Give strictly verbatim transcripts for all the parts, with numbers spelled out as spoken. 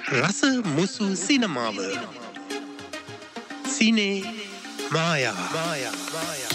රස මුසු සිනමාව සිනේ මායා මායා මායා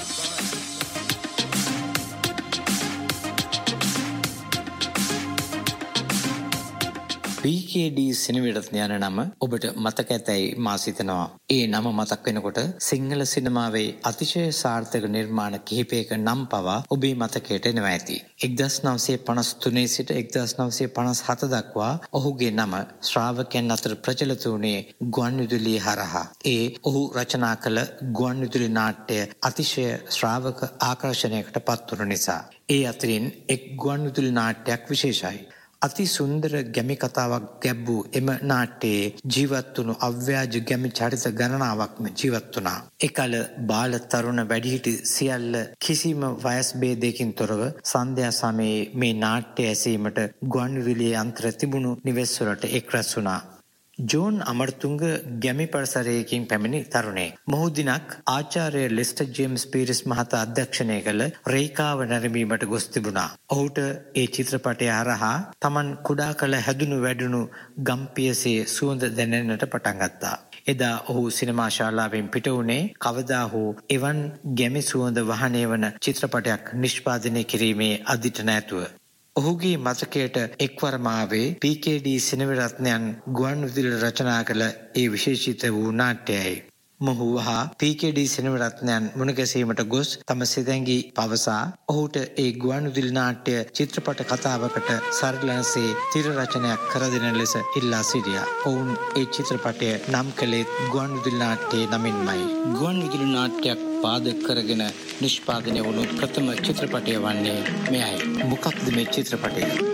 පී කේ ඩී සිනවිරත්න යන නම ඔබට මතක ඇතැයි මා සිතනවා. ඒ නම මතක් වෙනකොට සිංහල සිනමාවේ අතිශය සාර්ථක නිර්මාණ කිහිපයක නම් පවා ඔබේ මතකයට එනවා ඇති. එක්දහස් නවසිය පනස් තුනේ සිට එක්දහස් නවසිය පනස් හත දක්වා ඔහුගේ නම ශ්‍රාවකයන් අතර ප්‍රචලිත වුණේ ගුවන්විදුලිය හරහා. ඒ ඔහු රචනා කළ ගුවන්විදුලි නාට්‍ය අතිශය ශ්‍රාවක ආකර්ෂණයකට පත් වුණු නිසා. ඒ අතරින් එක් ගුවන්විදුලි නාට්‍යයක් විශේෂයි. අති සුන්දර ගැමි කතාවක් ගැබ්වූ එම නාට්‍යයේ ජීවත් වුණු අව්‍යාජ ගැමි චරිත ගණනාවක්ම ජීවත් වුණා. එකල බාල තරුණ වැඩිහිටි සියල්ල කිසිම වයස් භේදයකින් තොරව සන්ධ්‍යා සමයේ මේ නාට්‍ය ඇසීමට ගුවන්විදුලියේ අන්තර තිබුණු නිවෙස්වලට එක්රැස් වුණා. ජෝන් අමරතුංග ගැමි පරිසරයකින් පැමිණි තරුණයෙක්. මොහු දිනක් ආචාර්ය ලෙස්ටර් ජේම්ස් පීරිස් මහතා අධ්‍යක්ෂණය කළ රේඛාව නැරඹීමට ගොස් තිබුණා. ඔහුට ඒ චිත්‍රපටය හරහා Taman කුඩා කළ හැදුණු වැඩුණු ගම්පියසේ සුවඳ දැනෙන්නට පටන් ගත්තා. එදා ඔහු සිනමා ශාලාවෙන් පිට වුණේ කවදා හෝ එවන් ගැමි සුවඳ වහනය වන චිත්‍රපටයක් නිෂ්පාදනය කිරීමේ අදිට නැතුව. ඔහුගේ මතකයට එක්වරම ආවේ පී කේ ඩී සිනවිරත්නයන් ගුවන්විදුලියට රචනා කළ ඒ විශේෂිත වූ නාට්‍යයයි. මොහු වහා පී කේ ඩී සිනවිරත්නයන් මුණගැසීමට ගොස් තම සිතැඟි පවසා ඔහුට ඒ ගුවන්විදුලි නාට්‍ය චිත්‍රපට කතාවකට සරිලනසේ තිර රචනයක් කර දෙන ලෙස ඉල්ලා සිටියා. ඔවුන් ඒ චිත්‍රපටය නම් කළේ ගුවන්විදුලි නාට්‍යයේ නමින්මයි. ගුවන්විදුලි නාට්‍යයක් පාදක කරගෙන නිෂ්පාදනය වුණු ප්‍රථම චිත්‍රපටය වන්නේ මෙයයි. මොකක්ද මේ චිත්‍රපටය?